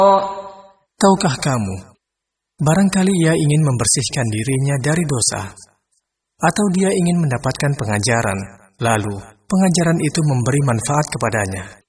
Tahukah kamu, barangkali ia ingin membersihkan dirinya dari dosa, atau dia ingin mendapatkan pengajaran, lalu pengajaran itu memberi manfaat kepadanya.